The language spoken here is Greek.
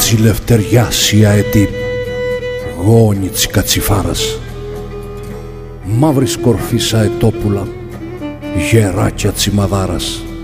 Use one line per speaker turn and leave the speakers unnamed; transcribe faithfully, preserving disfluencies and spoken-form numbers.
τσι λευτεριάς η αετή, γόνι τσι κατσιφάρας, μαύρης κορφής αετόπουλα, γεράκια τσιμαδάρας.